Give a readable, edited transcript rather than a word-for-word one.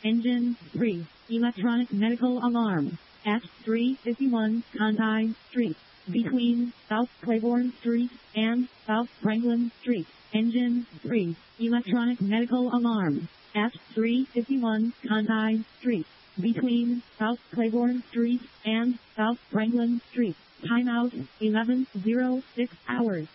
Engine 3. Electronic medical alarm. At 351 Conti Street. Between South Claiborne Street and South Franklin Street. Engine 3. Electronic medical alarm. At 351 Conti Street. Between South Claiborne Street and South Franklin Street. Timeout 11:06 hours.